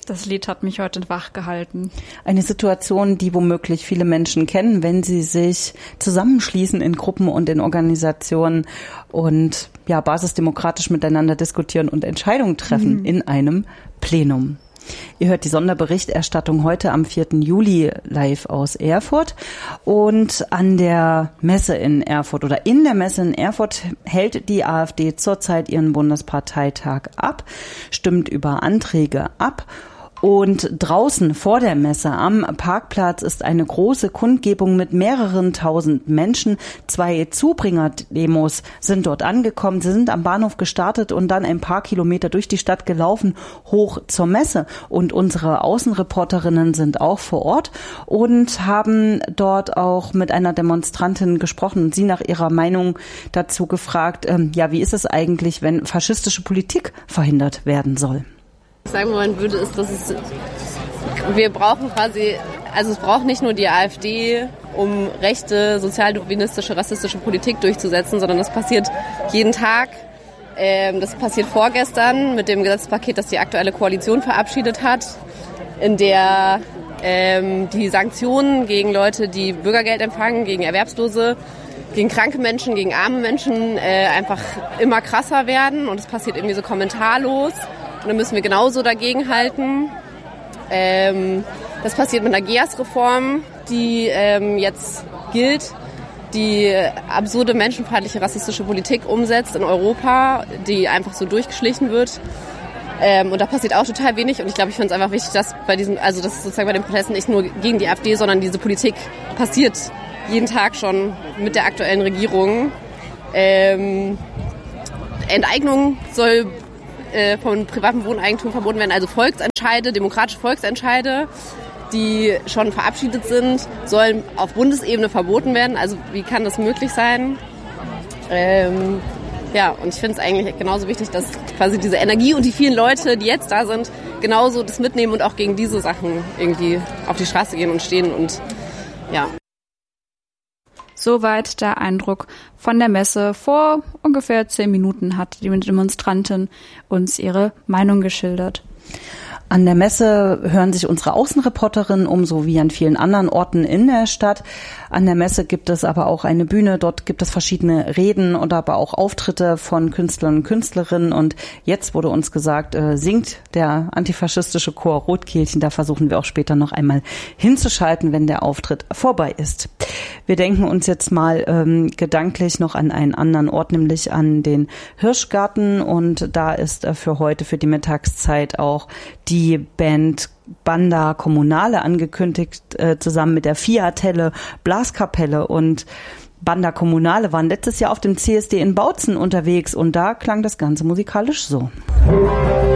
Das Lied hat mich heute wach gehalten. Eine Situation, die womöglich viele Menschen kennen, wenn sie sich zusammenschließen in Gruppen und in Organisationen und ja basisdemokratisch miteinander diskutieren und Entscheidungen treffen in einem Plenum. Ihr hört die Sonderberichterstattung heute am 4. Juli live aus Erfurt. Und an der Messe in Erfurt oder in der Messe in Erfurt hält die AfD zurzeit ihren Bundesparteitag ab, stimmt über Anträge ab. Und draußen vor der Messe am Parkplatz ist eine große Kundgebung mit mehreren tausend Menschen. 2 Zubringer-Demos sind dort angekommen. Sie sind am Bahnhof gestartet und dann ein paar Kilometer durch die Stadt gelaufen, hoch zur Messe. Und unsere Außenreporterinnen sind auch vor Ort und haben dort auch mit einer Demonstrantin gesprochen und sie nach ihrer Meinung dazu gefragt, wie ist es eigentlich, wenn faschistische Politik verhindert werden soll? Sagen wollen würde, ist, dass wir brauchen es braucht nicht nur die AfD, um rechte, sozialdarwinistische, rassistische Politik durchzusetzen, sondern das passiert jeden Tag. Das passiert vorgestern mit dem Gesetzespaket, das die aktuelle Koalition verabschiedet hat, in der die Sanktionen gegen Leute, die Bürgergeld empfangen, gegen Erwerbslose, gegen kranke Menschen, gegen arme Menschen einfach immer krasser werden und es passiert irgendwie so kommentarlos. Und dann müssen wir genauso dagegen halten. Das passiert mit einer GEAS-Reform, die jetzt gilt, die absurde menschenfeindliche rassistische Politik umsetzt in Europa, die einfach so durchgeschlichen wird. Und da passiert auch total wenig. Und ich glaube, ich finde es einfach wichtig, dass dass sozusagen bei den Protesten nicht nur gegen die AfD, sondern diese Politik passiert jeden Tag schon mit der aktuellen Regierung. Enteignung soll von privatem Wohneigentum verboten werden. Also Volksentscheide, demokratische Volksentscheide, die schon verabschiedet sind, sollen auf Bundesebene verboten werden. Also wie kann das möglich sein? Und ich finde es eigentlich genauso wichtig, dass quasi diese Energie und die vielen Leute, die jetzt da sind, genauso das mitnehmen und auch gegen diese Sachen irgendwie auf die Straße gehen und stehen und ja. Soweit der Eindruck von der Messe. Vor ungefähr 10 Minuten hat die Demonstrantin uns ihre Meinung geschildert. An der Messe hören sich unsere Außenreporterinnen um, so wie an vielen anderen Orten in der Stadt. An der Messe gibt es aber auch eine Bühne, dort gibt es verschiedene Reden und aber auch Auftritte von Künstlern und Künstlerinnen. Und jetzt wurde uns gesagt, singt der antifaschistische Chor Rotkehlchen. Da versuchen wir auch später noch einmal hinzuschalten, wenn der Auftritt vorbei ist. Wir denken uns jetzt mal gedanklich noch an einen anderen Ort, nämlich an den Hirschgarten. Und da ist für heute, für die Mittagszeit auch die Band Banda Kommunale angekündigt, zusammen mit der Fiatelle Blaskapelle. Und Banda Kommunale waren letztes Jahr auf dem CSD in Bautzen unterwegs und da klang das Ganze musikalisch so.